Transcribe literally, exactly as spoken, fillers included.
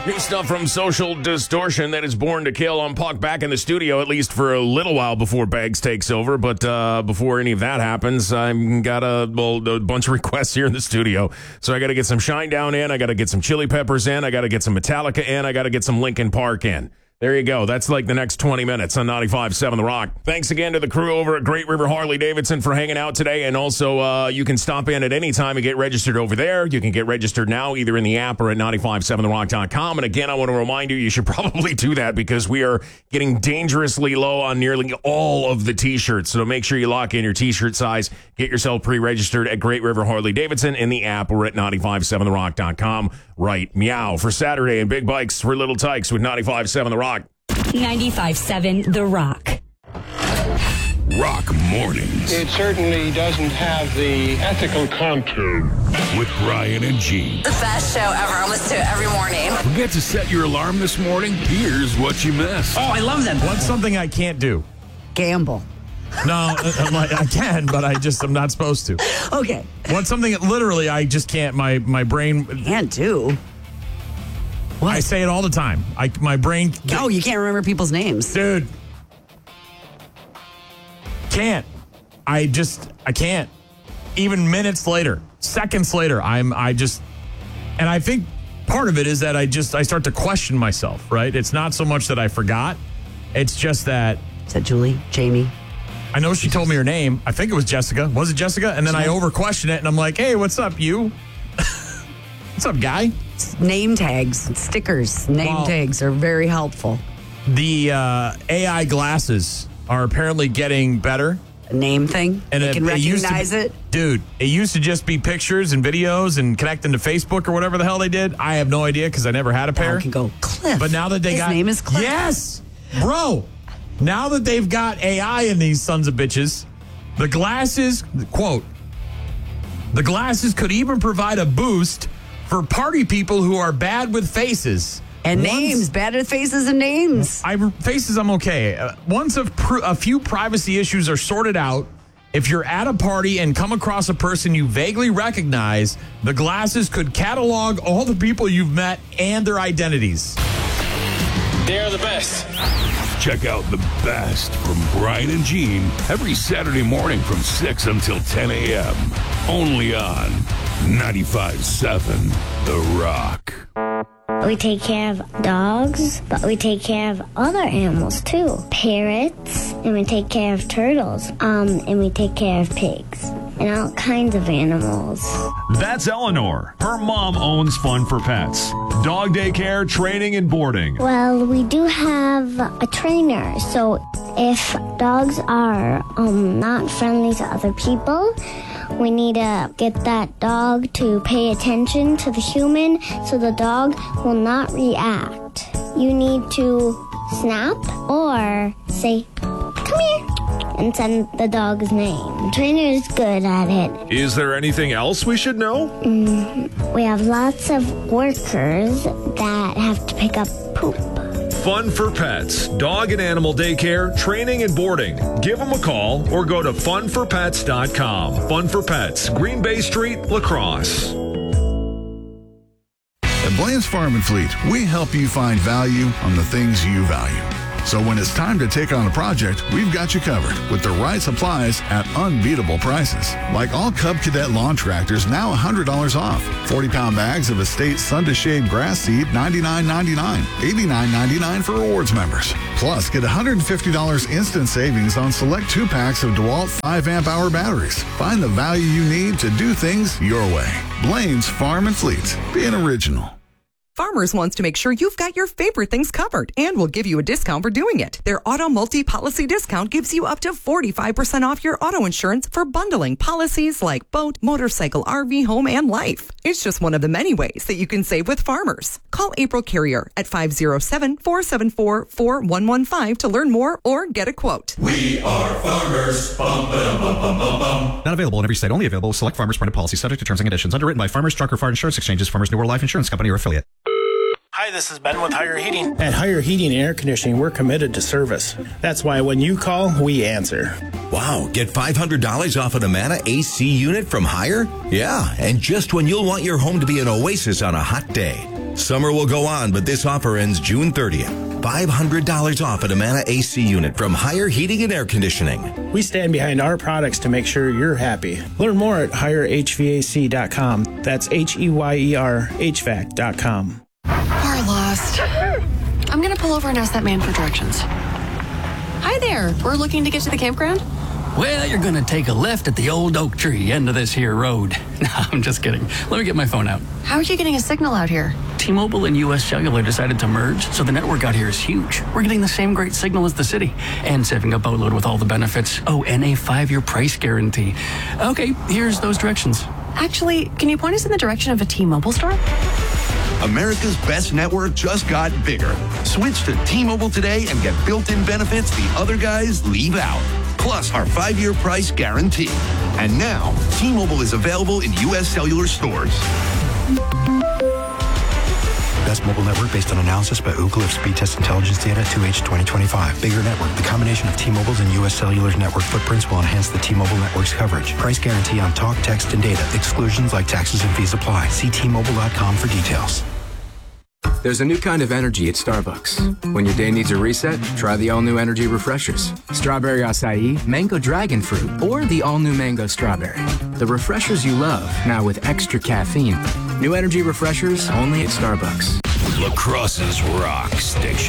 New stuff from Social Distortion that is Born to Kill. I'm Puck back in the studio, at least for a little while before Bags takes over. But uh, before any of that happens, I've got a, well, a bunch of requests here in the studio. So I got to get some Shinedown in. I got to get some Chili Peppers in. I got to get some Metallica in. I got to get some Linkin Park in. There you go. That's like the next twenty minutes on ninety-five point seven The Rock. Thanks again to the crew over at Great River Harley-Davidson for hanging out today. And also, uh, you can stop in at any time and get registered over there. You can get registered now either in the app or at ninety-five point seven the rock dot com. And again, I want to remind you, you should probably do that because we are getting dangerously low on nearly all of the T-shirts. So make sure you lock in your T-shirt size. Get yourself pre-registered at Great River Harley-Davidson in the app or at ninety-five point seven the rock dot com. Right, meow for Saturday and big bikes for little tykes with ninety-five point seven The Rock. ninety-five point seven The Rock. Rock Mornings. It certainly doesn't have the ethical content. With Ryan and Gene. The best show ever. I listen to it every morning. Forget to set your alarm this morning? Here's what you missed. Oh, I love them. What's something I can't do? Gamble. No, I'm like, I can, but I just am not supposed to. Okay. What's something that literally I just can't, my, my brain... Can't do? What? I say it all the time. I My brain... No, you can't remember people's names. Dude. Can't. I just, I can't. Even minutes later, seconds later, I'm, I just... And I think part of it is that I just, I start to question myself, right? It's not so much that I forgot. It's just that... Is that Julie? Jamie? I know she told me her name. I think it was Jessica. Was it Jessica? And then I over question it, and I'm like, hey, what's up, you? What's up, guy? Name tags, stickers, name well, tags are very helpful. The uh, A I glasses are apparently getting better. A name thing? And they it, can it used recognize to be, it? Dude, it used to just be pictures and videos and connecting to Facebook or whatever the hell they did. I have no idea because I never had a pair. Now I can go, Cliff. But now that they His got... His name is Cliff. Yes! Bro! Now that they've got A I in these sons of bitches, the glasses, quote, the glasses could even provide a boost for party people who are bad with faces. And Once, names, bad at faces and names. I, faces, I'm okay. Uh, once a, pr- a few privacy issues are sorted out, if you're at a party and come across a person you vaguely recognize, the glasses could catalog all the people you've met and their identities. They're the best. Check out the best from Brian and Gene every Saturday morning from six until ten a.m. Only on ninety-five point seven The Rock. We take care of dogs, but we take care of other animals too. Parrots, and we take care of turtles, um, and we take care of pigs, and all kinds of animals. That's Eleanor. Her mom owns Fun for Pets. Dog daycare, training, and boarding. Well, we do have a trainer, so if dogs are um, not friendly to other people, we need to get that dog to pay attention to the human so the dog will not react. You need to snap or say, come here, and send the dog's name. The trainer is good at it. Is there anything else we should know? Mm, we have lots of workers that have to pick up poop. Fun for Pets, dog and animal daycare, training and boarding. Give them a call or go to fun for pets dot com. Fun for Pets, Green Bay Street, La Crosse. At Blaine's Farm and Fleet, we help you find value on the things you value. So when it's time to take on a project, we've got you covered with the right supplies at unbeatable prices. Like all Cub Cadet lawn tractors, now one hundred dollars off. forty-pound bags of Estate Sun to Shade grass seed, ninety-nine ninety-nine. eighty-nine ninety-nine for rewards members. Plus, get one hundred fifty dollars instant savings on select two-packs of DeWalt five amp hour batteries. Find the value you need to do things your way. Blaine's Farm and Fleet. Being original. Farmers wants to make sure you've got your favorite things covered and will give you a discount for doing it. Their auto multi-policy discount gives you up to forty-five percent off your auto insurance for bundling policies like boat, motorcycle, R V, home, and life. It's just one of the many ways that you can save with Farmers. Call April Carrier at five oh seven, four seven four, four one one five to learn more or get a quote. We are Farmers. Bum, ba-dum, bum, bum, bum, bum. Not available in every state. Only available with select Farmers printed policies subject to terms and conditions. Underwritten by Farmers Truck or Fire Insurance Exchanges, Farmers New World Life Insurance Company or affiliate. Hi, this is Ben with Higher Heating. At Higher Heating and Air Conditioning, we're committed to service. That's why when you call, we answer. Wow, get five hundred dollars off an Amana A C unit from Higher? Yeah, and just when you'll want your home to be an oasis on a hot day. Summer will go on, but this offer ends June thirtieth. five hundred dollars off an Amana A C unit from Higher Heating and Air Conditioning. We stand behind our products to make sure you're happy. Learn more at higher h v a c dot com. That's H E Y E R H V A C dot com. We're lost. I'm going to pull over and ask that man for directions. Hi there. We're looking to get to the campground. Well, you're going to take a left at the old oak tree end of this here road. No, I'm just kidding. Let me get my phone out. How are you getting a signal out here? T-Mobile and U S Cellular decided to merge, so the network out here is huge. We're getting the same great signal as the city and saving a boatload with all the benefits. Oh, and a five-year price guarantee. Okay, here's those directions. Actually, can you point us in the direction of a T-Mobile store? America's best network just got bigger. Switch to T-Mobile today and get built-in benefits the other guys leave out. Plus our five-year price guarantee. And now, T-Mobile is available in U S Cellular stores. Best mobile network based on analysis by Ookla of speed test intelligence data two H twenty twenty-five. Bigger network. The combination of T-Mobile's and U S Cellular's network footprints will enhance the T-Mobile network's coverage. Price guarantee on talk, text, and data. Exclusions like taxes and fees apply. See T Mobile dot com for details. There's a new kind of energy at Starbucks. When your day needs a reset, try the all-new energy refreshers. Strawberry acai, mango dragon fruit, or the all-new mango strawberry. The refreshers you love, now with extra caffeine. New energy refreshers only at Starbucks. La Crosse's Rock Station.